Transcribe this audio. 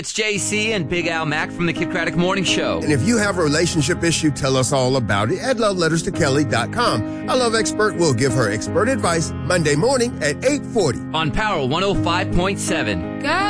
It's JC and Big Al Mack from the Kid Craddock Morning Show. And if you have a relationship issue, tell us all about it at loveletterstokelly.com. Our love expert will give her expert advice Monday morning at 8:40. On Power 105.7. God.